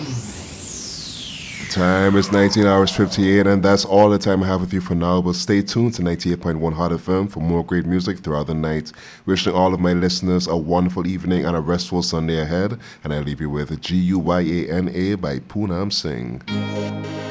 Time is 19 hours 58, and that's all the time I have with you for now. But stay tuned to 98.1 Hot FM for more great music throughout the night. Wishing all of my listeners a wonderful evening and a restful Sunday ahead. And I leave you with Guyana by Poonam Singh.